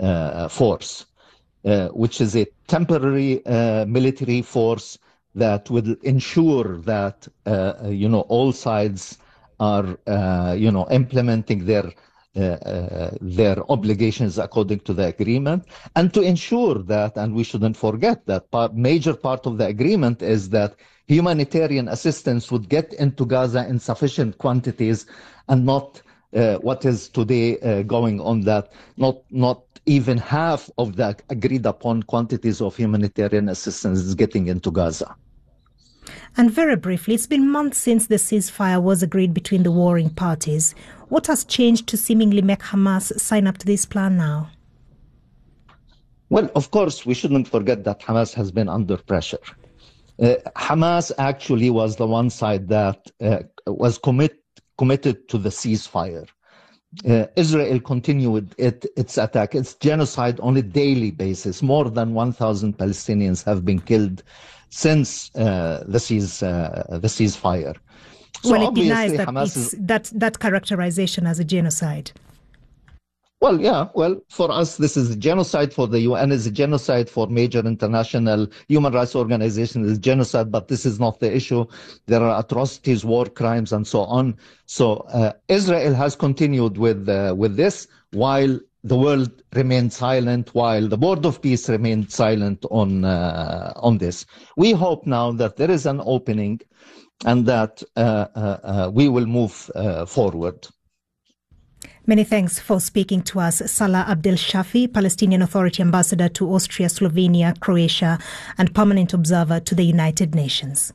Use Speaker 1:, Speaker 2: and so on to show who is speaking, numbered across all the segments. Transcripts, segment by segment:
Speaker 1: force, which is a temporary military force that will ensure that, all sides are, implementing their obligations according to the agreement, and to ensure that, and we shouldn't forget that major part of the agreement is that humanitarian assistance would get into Gaza in sufficient quantities, and not what is today going on, that not even half of the agreed upon quantities of humanitarian assistance is getting into Gaza.
Speaker 2: And very briefly, it's been months since the ceasefire was agreed between the warring parties. What has changed to seemingly make Hamas sign up to this plan now?
Speaker 1: Well, of course, we shouldn't forget that Hamas has been under pressure. Hamas actually was the one side that was committed to the ceasefire. Israel continued its attack, its genocide on a daily basis. More than 1,000 Palestinians have been killed since the ceasefire.
Speaker 2: So well, it denies that that characterization as a genocide.
Speaker 1: Well, yeah. Well, for us, this is a genocide. For the UN, is a genocide. For major international human rights organizations, is genocide. But this is not the issue. There are atrocities, war crimes, and so on. So Israel has continued with this, while the world remained silent, while the Board of Peace remained silent on this. We hope now that there is an opening, and that we will move forward.
Speaker 2: Many thanks for speaking to us, Salah Abdel Shafi, Palestinian Authority Ambassador to Austria, Slovenia, Croatia, and Permanent Observer to the United Nations.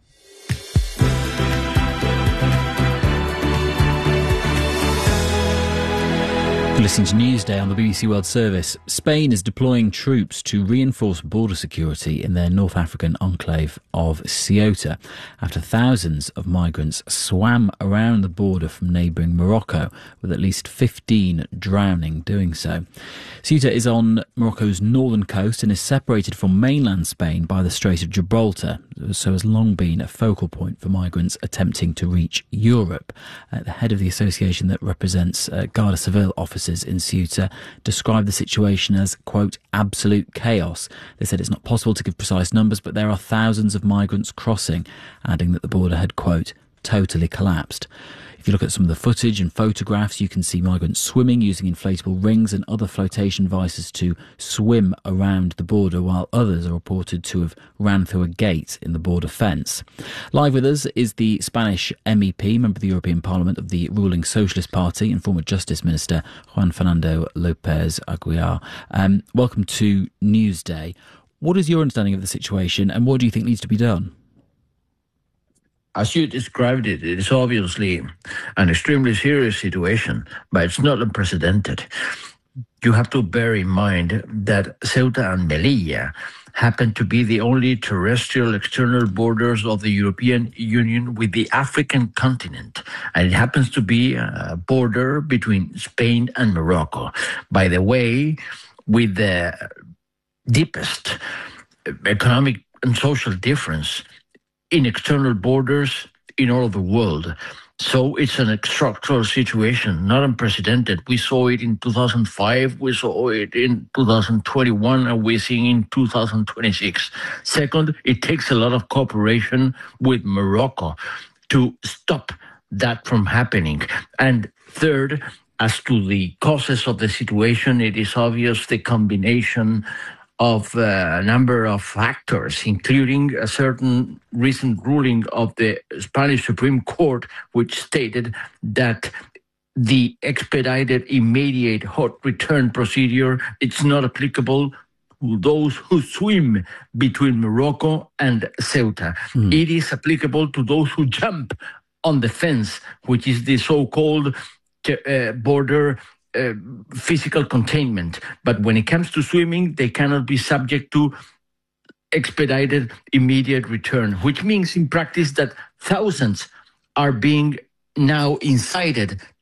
Speaker 3: Listening to Newsday on the BBC World Service. Spain is deploying troops to reinforce border security in their North African enclave of Ceuta after thousands of migrants swam around the border from neighbouring Morocco, with at least 15 drowning doing so. Ceuta is on Morocco's northern coast and is separated from mainland Spain by the Strait of Gibraltar, so has long been a focal point for migrants attempting to reach Europe. The head of the association that represents Guardia Civil officers in Ceuta described the situation as, quote, absolute chaos. They said it's not possible to give precise numbers, but there are thousands of migrants crossing, adding that the border had, quote, totally collapsed. If you look at some of the footage and photographs, you can see migrants swimming using inflatable rings and other flotation devices to swim around the border, while others are reported to have ran through a gate in the border fence. Live with us is the Spanish MEP, member of the European Parliament of the ruling Socialist Party, and former Justice Minister Juan Fernando López Aguilar. Welcome to Newsday. What is your understanding of the situation, and what do you think needs to be done?
Speaker 4: As you described it, it is obviously an extremely serious situation, but it's not unprecedented. You have to bear in mind that Ceuta and Melilla happen to be the only terrestrial external borders of the European Union with the African continent, and it happens to be a border between Spain and Morocco. By the way, with the deepest economic and social difference in external borders in all of the world. So it's an structural situation, not unprecedented. We saw it in 2005, we saw it in 2021, and we're seeing in 2026. Second, it takes a lot of cooperation with Morocco to stop that from happening. And third, as to the causes of the situation, it is obvious the combination of a number of factors, including a certain recent ruling of the Spanish Supreme Court, which stated that the expedited immediate hot return procedure, it's not applicable to those who swim between Morocco and Ceuta. It is applicable to those who jump on the fence, which is the so-called border physical containment. But when it comes to swimming, they cannot be subject to expedited immediate return, which means in practice that thousands are being now incited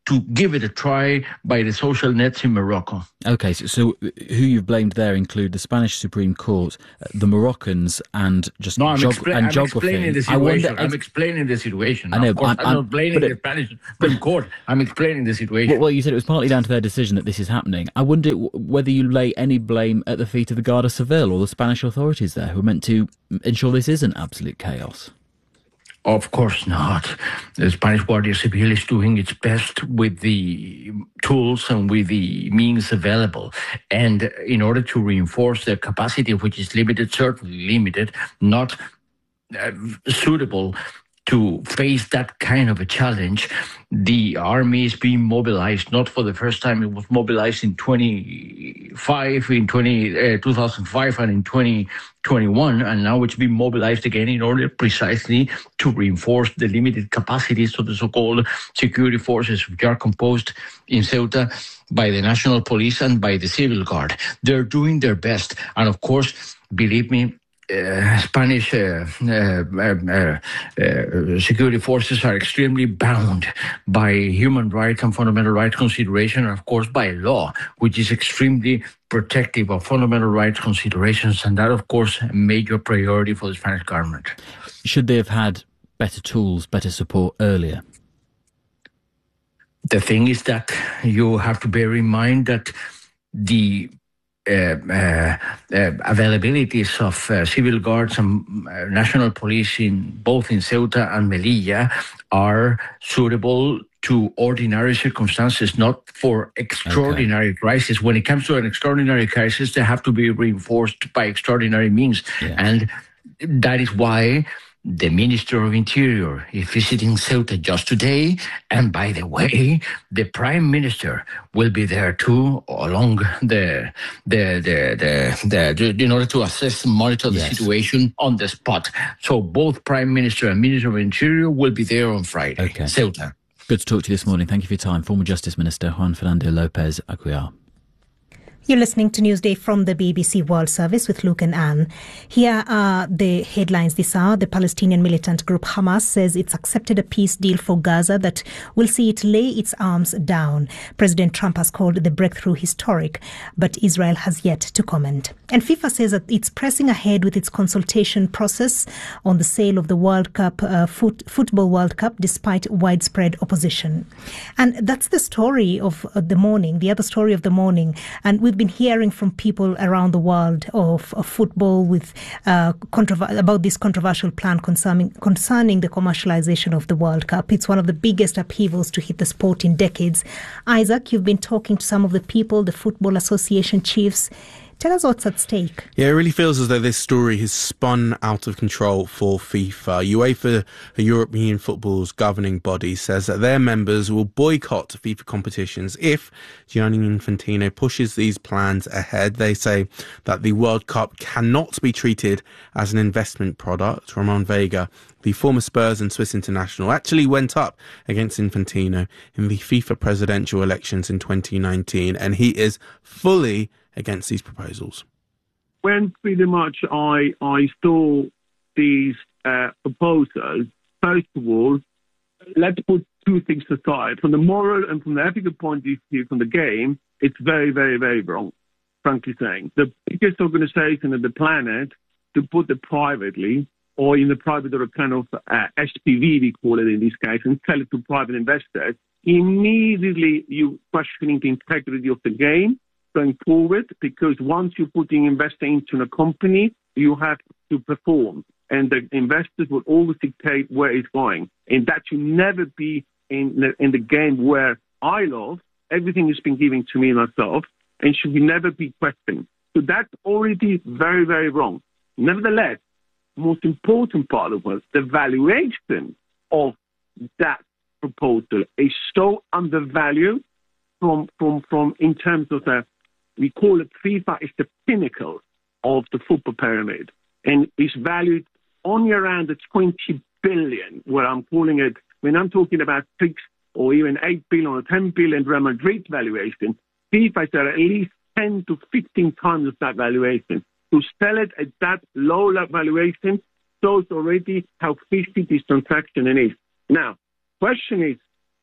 Speaker 4: to give it a try by the social nets in Morocco.
Speaker 3: Okay, so who you've blamed there include the Spanish Supreme Court, the Moroccans, and just geography.
Speaker 4: I'm explaining the situation. I'm explaining the situation.
Speaker 3: I know,
Speaker 4: of course, I'm not blaming the Spanish Supreme Court. I'm explaining the situation.
Speaker 3: Well, you said it was partly down to their decision that this is happening. I wonder whether you lay any blame at the feet of the Guardia Civil or the Spanish authorities there, who are meant to ensure this isn't absolute chaos.
Speaker 4: Of course not. The Spanish Guardia Civil is doing its best with the tools and with the means available. And in order to reinforce their capacity, which is limited, certainly limited, not suitable to face that kind of a challenge, the army is being mobilized. Not for the first time. It was mobilized in 2005 and in 2021, and now it's being mobilized again in order precisely to reinforce the limited capacities of the so-called security forces, which are composed in Ceuta by the National Police and by the Civil Guard. They're doing their best, and of course, believe me, Spanish security forces are extremely bound by human rights and fundamental rights consideration, and of course by law, which is extremely protective of fundamental rights considerations, and that, of course, a major priority for the Spanish government.
Speaker 3: Should they have had better tools, better support earlier?
Speaker 4: The thing is that you have to bear in mind that the availabilities of civil guards and national police both in Ceuta and Melilla are suitable to ordinary circumstances, not for extraordinary crisis. When it comes to an extraordinary crisis, they have to be reinforced by extraordinary means. Yeah. And that is why the Minister of Interior is visiting Ceuta just today, and by the way, the Prime Minister will be there too, along in order to assess and monitor the situation on the spot. So both Prime Minister and Minister of Interior will be there on Friday. Okay. Ceuta.
Speaker 3: Good to talk to you this morning. Thank you for your time. Former Justice Minister Juan Fernando Lopez Aguiar.
Speaker 2: You're listening to Newsday from the BBC World Service with Luke and Anne. Here are the headlines this hour. The Palestinian militant group Hamas says it's accepted a peace deal for Gaza that will see it lay its arms down. President Trump has called the breakthrough historic, but Israel has yet to comment. And FIFA says that it's pressing ahead with its consultation process on the sale of the World Cup, Football World Cup, despite widespread opposition. And that's the story of the morning, the other story of the morning. And we've been hearing from people around the world of football with about this controversial plan concerning the commercialization of the World Cup. It's one of the biggest upheavals to hit the sport in decades. Isaac, you've been talking to some of the people, the Football Association chiefs. Tell us what's at stake.
Speaker 5: Yeah, it really feels as though this story has spun out of control for FIFA. UEFA, the European football's governing body, says that their members will boycott FIFA competitions if Gianni Infantino pushes these plans ahead. They say that the World Cup cannot be treated as an investment product. Ramon Vega, the former Spurs and Swiss international, actually went up against Infantino in the FIFA presidential elections in 2019, and he is fully against these proposals.
Speaker 6: When pretty much I saw these proposals, first of all, let's put two things aside. From the moral and from the ethical point of view from the game, it's very, very, very wrong, frankly saying. The biggest organization on the planet to put it privately, or in the private or kind of SPV, we call it in this case, and sell it to private investors, immediately you're questioning the integrity of the game going forward, because once you're putting investing into a company, you have to perform, and the investors will always dictate where it's going. And that should never be in the game where I love. Everything has been given to me myself, and should never be questioned. So that's already very, very wrong. Nevertheless, the most important part of it, the valuation of that proposal is so undervalued from in terms of we call it FIFA is the pinnacle of the football pyramid, and is valued only around the 20 billion, where I'm calling it, when I'm talking about 6 or even 8 billion or 10 billion Real Madrid valuation, FIFA is at least 10 to 15 times of that valuation. To sell it at that low valuation shows already how fishy this transaction is. Now, question is,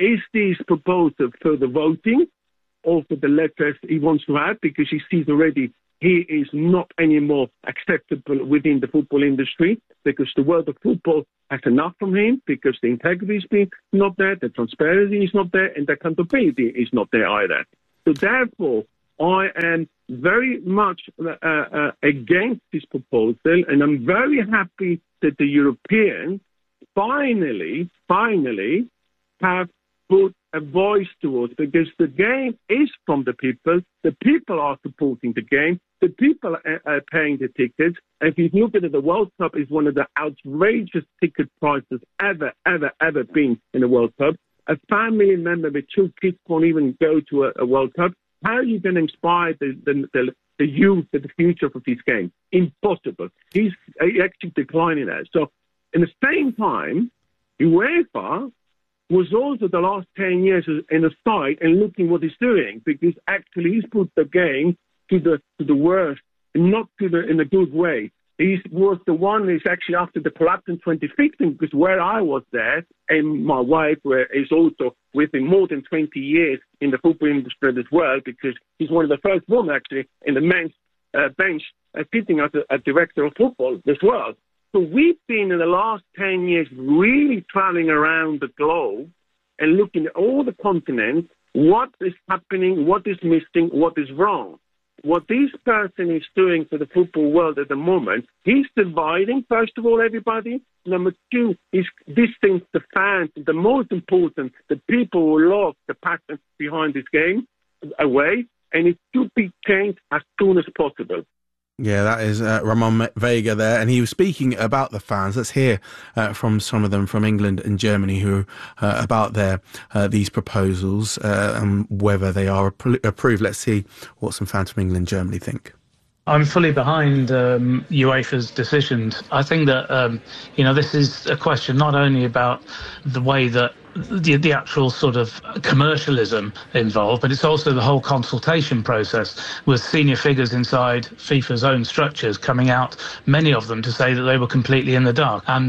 Speaker 6: is this proposal for the voting or for the letters he wants to add, because he sees already he is not anymore acceptable within the football industry, because the world of football has enough from him, because the integrity is not there, the transparency is not there, and the accountability is not there either. So therefore, I am very much against this proposal, and I'm very happy that the Europeans finally have put a voice towards, because the game is from the people are supporting the game, the people are paying the tickets. If you look at it, the World Cup is one of the outrageous ticket prices ever been in the World Cup. A family member with 2 kids can't even go to a World Cup. How are you going to inspire the youth for the future of this game? Impossible. He's actually declining that. So, in the same time, UEFA was also the last 10 years in a side and looking what he's doing, because actually he's put the game to the worst, not in a good way. He was the one who's actually after the collapse in 2015, because where I was there, and my wife is also within more than 20 years in the football industry as well, because he's one of the first women actually in the men's bench sitting as a director of football as well. So we've been in the last 10 years really traveling around the globe and looking at all the continents, what is happening, what is missing, what is wrong. What this person is doing for the football world at the moment, he's dividing, first of all, everybody. Number 2, he's distancing the fans, the most important, the people who love the passion behind this game away, and it should be changed as soon as possible.
Speaker 5: Yeah, that is Ramon Vega there, and he was speaking about the fans. Let's hear from some of them from England and Germany who about these proposals and whether they are approved. Let's see what some fans from England and Germany think.
Speaker 7: I'm fully behind UEFA's decisions. I think that this is a question not only about the way that the actual sort of commercialism involved, but it's also the whole consultation process with senior figures inside FIFA's own structures coming out, many of them, to say that they were completely in the dark. And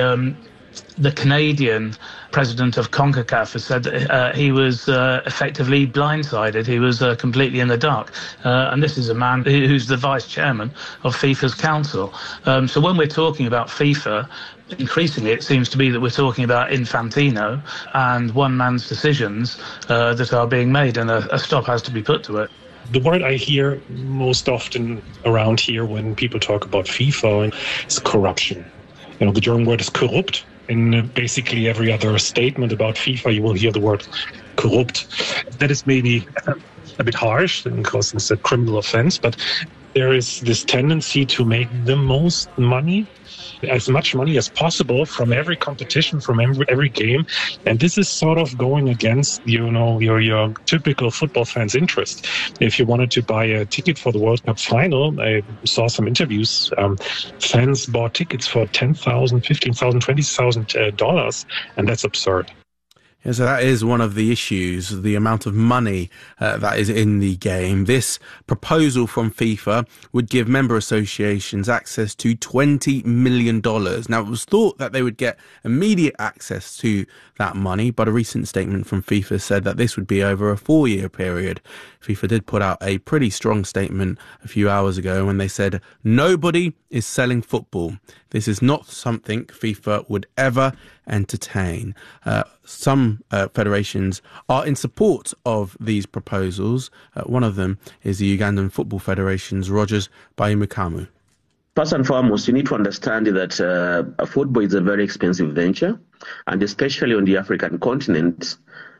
Speaker 7: the Canadian president of CONCACAF has said that he was effectively blindsided. He was completely in the dark. And this is a man who's the vice chairman of FIFA's council. So when we're talking about FIFA, increasingly it seems to be that we're talking about Infantino and one man's decisions that are being made, and a stop has to be put to it.
Speaker 8: The word I hear most often around here when people talk about FIFA is corruption. The German word is korrupt. In basically every other statement about FIFA, you will hear the word corrupt. That is maybe a bit harsh because it's a criminal offense, but there is this tendency to make the most money, as much money as possible from every competition, from every game. And this is sort of going against, your typical football fan's interest. If you wanted to buy a ticket for the World Cup final, I saw some interviews, fans bought tickets for $10,000, $15,000, $20,000, and that's absurd.
Speaker 5: Yeah, so that is one of the issues, the amount of money that is in the game. This proposal from FIFA would give member associations access to $20 million. Now, it was thought that they would get immediate access to that money, but a recent statement from FIFA said that this would be over a 4-year period. FIFA did put out a pretty strong statement a few hours ago when they said, nobody is selling football. This is not something FIFA would ever entertain. Some federations are in support of these proposals. One of them is the Ugandan Football Federation's Rogers Baimukamu.
Speaker 9: First and foremost, you need to understand that football is a very expensive venture, and especially on the African continent,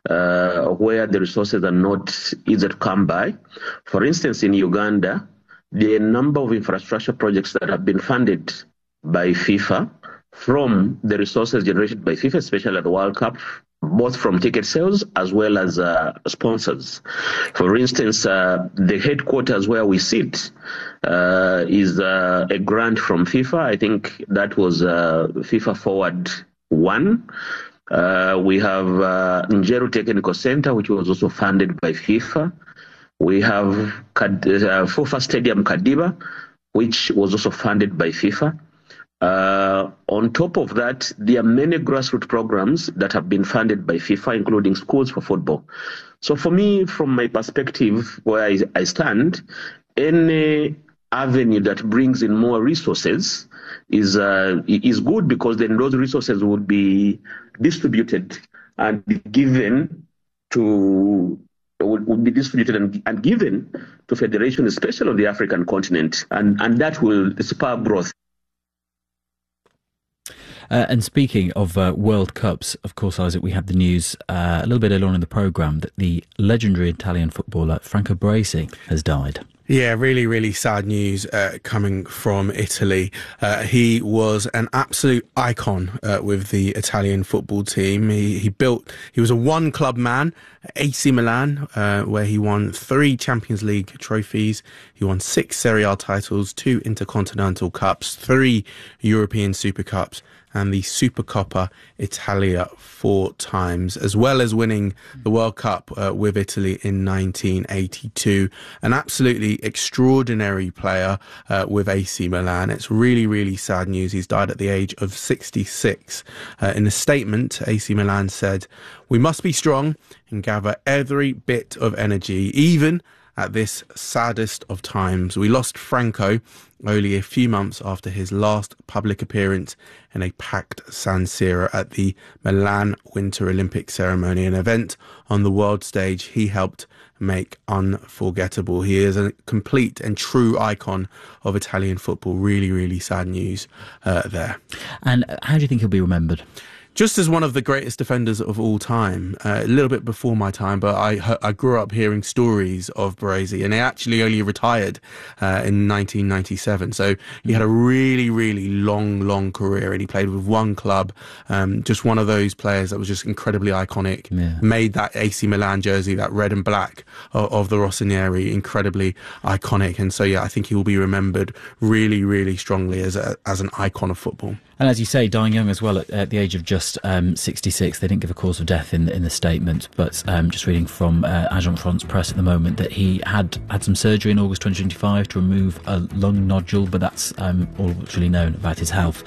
Speaker 9: where the resources are not easy to come by. For instance, in Uganda, the number of infrastructure projects that have been funded by FIFA from the resources generated by FIFA, especially at the World Cup, both from ticket sales as well as sponsors. For instance, the headquarters where we sit is a grant from FIFA. I think that was FIFA Forward 1. We have Njeru Technical Center, which was also funded by FIFA. We have FUFA Stadium Kadiba, which was also funded by FIFA. On top of that, there are many grassroots programs that have been funded by FIFA, including schools for football. So for me, from my perspective, where I stand, any avenue that brings in more resources is good, because then those resources would be distributed and given to and given to federations, especially on the African continent, and that will spur growth.
Speaker 3: And speaking of World Cups, of course, Isaac, we had the news a little bit earlier on in the programme that the legendary Italian footballer Franco Baresi has died.
Speaker 5: Yeah, really, really sad news coming from Italy. He was an absolute icon with the Italian football team. He was a one-club man at AC Milan, where he won 3 Champions League trophies. He won 6 Serie A titles, 2 Intercontinental Cups, 3 European Super Cups, and the Supercoppa Italia 4 times, as well as winning the World Cup with Italy in 1982. An absolutely extraordinary player with AC Milan. It's really, really sad news. He's died at the age of 66. In a statement, AC Milan said, "We must be strong and gather every bit of energy, even at this saddest of times. We lost Franco only a few months after his last public appearance in a packed San Siro at the Milan Winter Olympic ceremony, an event on the world stage he helped make unforgettable." He is a complete and true icon of Italian football. Really, really sad news there.
Speaker 3: And how do you think he'll be remembered?
Speaker 5: Just as one of the greatest defenders of all time, a little bit before my time, but I grew up hearing stories of Baresi, and he actually only retired in 1997. So he had a really, really long career, and he played with one club. Just one of those players that was just incredibly iconic. Yeah. Made that AC Milan jersey, that red and black of the Rossoneri, incredibly iconic. And so, yeah, I think he will be remembered really, really strongly as an icon of football.
Speaker 3: And as you say, dying young as well at the age of just 66. They didn't give a cause of death in the statement, but just reading from Agence France Presse at the moment that he had some surgery in August 2025 to remove a lung nodule, but that's all that's really known about his health.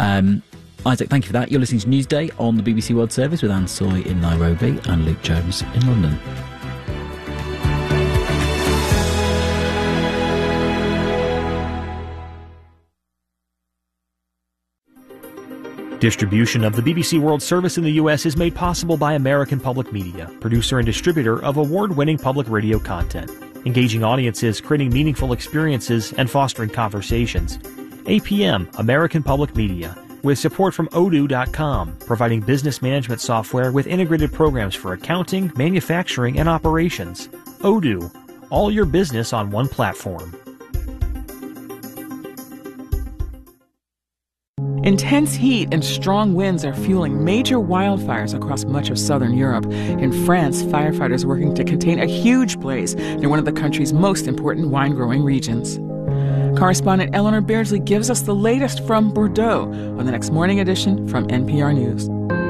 Speaker 3: Isaac, thank you for that. You're listening to Newsday on the BBC World Service with Anne Soy in Nairobi and Luke Jones in London.
Speaker 10: Distribution of the BBC World Service in the U.S. is made possible by American Public Media, producer and distributor of award-winning public radio content, engaging audiences, creating meaningful experiences, and fostering conversations. APM, American Public Media, with support from Odoo.com, providing business management software with integrated programs for accounting, manufacturing, and operations. Odoo, all your business on one platform.
Speaker 11: Intense heat and strong winds are fueling major wildfires across much of southern Europe. In France, firefighters are working to contain a huge blaze near one of the country's most important wine-growing regions. Correspondent Eleanor Beardsley gives us the latest from Bordeaux on the next morning edition from NPR News.